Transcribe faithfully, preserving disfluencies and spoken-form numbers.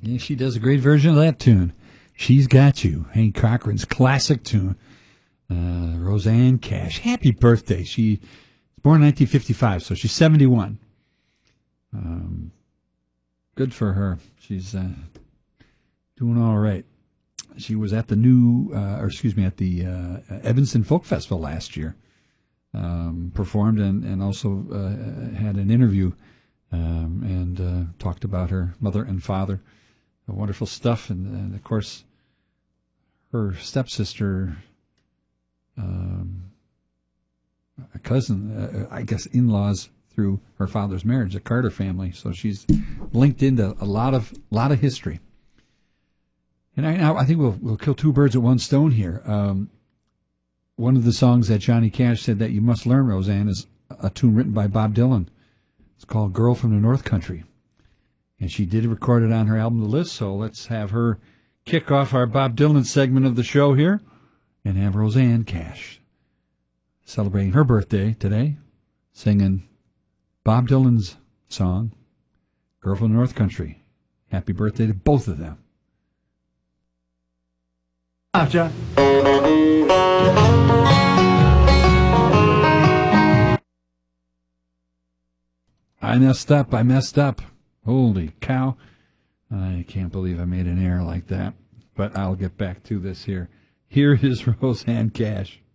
Yeah, she does a great version of that tune. She's Got You, Hank Cochran's classic tune. Uh, Rosanne Cash, happy birthday. She was born in nineteen fifty-five, so she's seventy-one. Um, good for her. She's uh, doing all right. She was at the new, uh, or excuse me, at the uh, Evanston Folk Festival last year. Um, performed and, and also uh, had an interview um, and uh, talked about her mother and father. Wonderful stuff. And, and of course, her stepsister, um, a cousin, uh, I guess in-laws through her father's marriage, the Carter family. So she's linked into a lot of lot of history. And I, I think we'll we'll kill two birds with one stone here. Um, one of the songs that Johnny Cash said that you must learn, Roseanne, is a tune written by Bob Dylan. It's called Girl from the North Country. And she did record it on her album, The List, so let's have her kick off our Bob Dylan segment of the show here and have Rosanne Cash celebrating her birthday today, singing Bob Dylan's song, Girl from the North Country. Happy birthday to both of them. Ah, John. I messed up. I messed up. Holy cow. I can't believe I made an error like that. But I'll get back to this here. Here is Rosanne Cash.